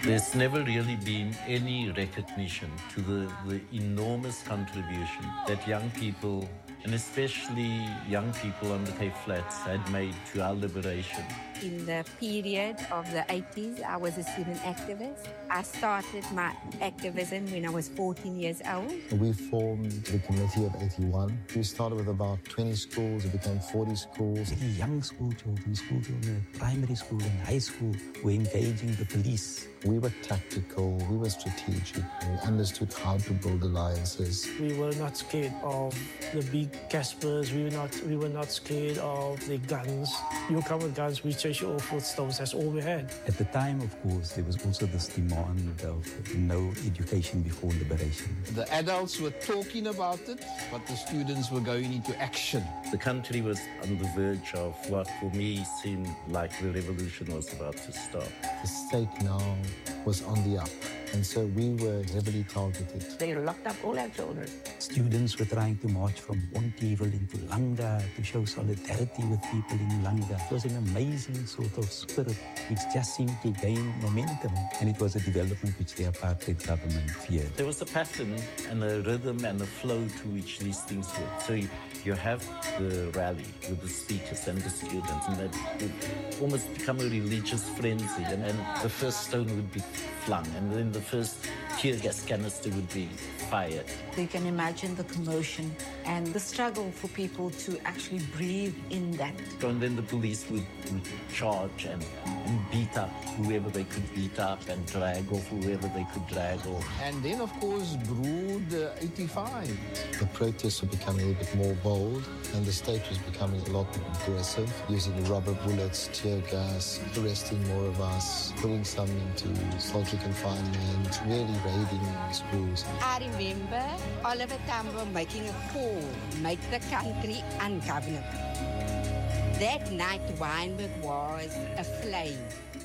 There's never really been any recognition to the enormous contribution that young people, and especially young people on the Cape Flats, had made to our liberation. In the period of the 80s, I was a student activist. I started my activism when I was 14 years old. We formed the Committee of 81. We started with about 20 schools. It became 40 schools. Young school children, primary school and high school, were engaging the police. We were tactical, we were strategic, we understood how to build alliances. We were not scared of the big Caspers, we were not scared of the guns. You come with guns, we chase you off with stones, that's all we had. At the time, of course, there was also this demand of no education before liberation. The adults were talking about it, but the students were going into action. The country was on the verge of what for me seemed like the revolution was about to start. The state now was on the up, and so we were heavily targeted. They locked up all our children. Students were trying to march from Pontyville into Langa to show solidarity with people in Langa. It was an amazing sort of spirit which just seemed to gain momentum, and it was a development which the apartheid government feared. There was a pattern and a rhythm and a flow to which these things work. So you have the rally with the speakers and the students, and that would almost become a religious frenzy, and then the first stone would be flung, and then the first tear gas canister would be fired. You can imagine the commotion and the struggle for people to actually breathe in that. And then the police would charge and beat up whoever they could beat up and drag off whoever they could drag off. And then, of course, brewed 85. The protests were becoming a little bit more bold, and the state was becoming a lot more aggressive, using rubber bullets, tear gas, arresting more of us, putting some into solitary confinement, really raiding schools. I remember Oliver Tambo making a call, make the country ungovernable. That night, Wynberg was aflame.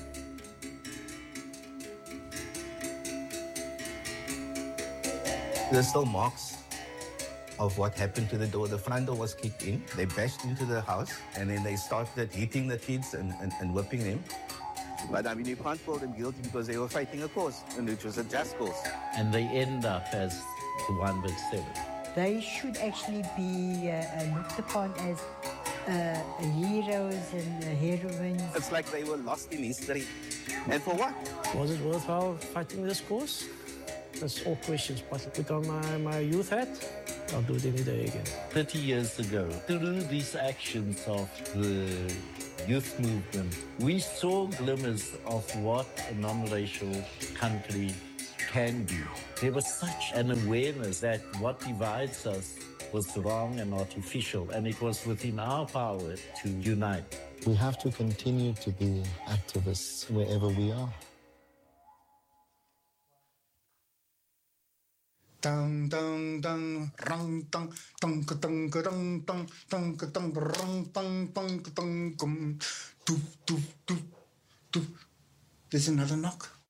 There's still marks of what happened to the door. The front door was kicked in. They bashed into the house, and then they started hitting the kids and whipping them. But I mean, you can't call them guilty because they were fighting a cause, and it was a just cause. And they end up as the Wynberg 7. They should actually be looked upon as heroes and heroines. It's like they were lost in history. And for what? Was it worthwhile fighting this cause? That's all questions, but put on my youth hat, I'll do it any day again. 30 years ago, through these actions of the youth movement, we saw glimmers of what a non-racial country can be. There was such an awareness that what divides us was wrong and artificial, and it was within our power to unite. We have to continue to be activists wherever we are. Dang dang dang rang dang dang dang dang dang dang dang rang dang dang dang dum doof doof doof doof. There's another knock.